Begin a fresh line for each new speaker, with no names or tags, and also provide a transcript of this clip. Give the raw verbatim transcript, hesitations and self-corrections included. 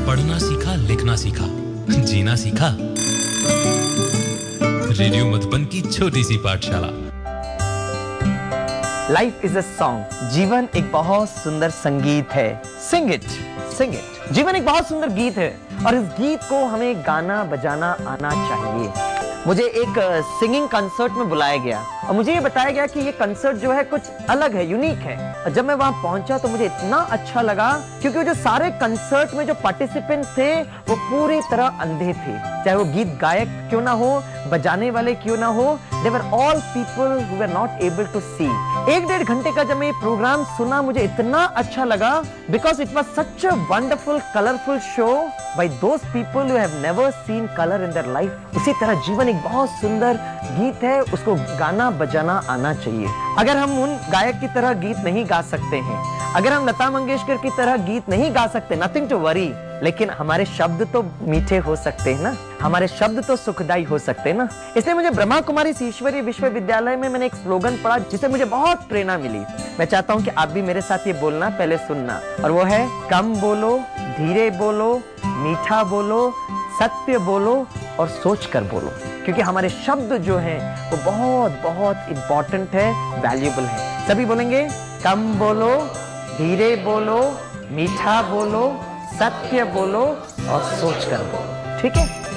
पढ़ना सीखा, लिखना सीखा, जीना सीखा। रेडियो मधुबन की छोटी सी पाठशाला।
Life is a song. जीवन एक बहुत सुंदर संगीत है। Sing it, sing it. जीवन एक बहुत सुंदर गीत है और इस गीत को हमें गाना बजाना आना चाहिए। मुझे एक सिंगिंग कंसर्ट में बुलाया गया और मुझे ये बताया गया कि ये कंसर्ट जो है कुछ अलग है, यूनिक है। और जब मैं वहां पहुंचा तो मुझे इतना अच्छा लगा क्योंकि जो सारे कंसर्ट में जो पार्टिसिपेंट थे वो पूरी तरह अंधे थे। चाहे वो गीत गायक क्यों ना हो, बजाने वाले क्यों ना हो, they were all people who were not able to see। एक डेढ़ घंटे का जब मैं ये प्रोग्राम सुना मुझे इतना अच्छा लगा because it was such a wonderful, colorful show by those people who have never seen color in their life। उसी तरह जीवन एक बहुत सुंदर गीत है, उसको गाना बजाना आना चाहिए। अगर हम उन गायक की तरह गीत नहीं गा सकते हैं, अगर हम लता मंगेशकर की तरह गीत नहीं गा सकते, नथिंग टू वरी, लेकिन हमारे शब्द तो मीठे हो सकते हैं ना, हमारे शब्द तो सुखदायी हो सकते हैं ना। इसलिए मुझे ब्रह्मा कुमारी ईश्वरीय विश्वविद्यालय में मैंने एक स्लोगन पढ़ा जिससे मुझे बहुत प्रेरणा मिली। मैं चाहता हूं कि आप भी मेरे साथ ये बोलना, पहले सुनना, और वो है कम बोलो, धीरे बोलो, मीठा बोलो, सत्य बोलो और सोच कर बोलो। क्योंकि हमारे शब्द जो हैं वो बहुत बहुत इंपॉर्टेंट है, वैल्यूएबल है। सभी बोलेंगे, कम बोलो, धीरे बोलो, मीठा बोलो, सत्य बोलो और सोच कर बोलो। ठीक है।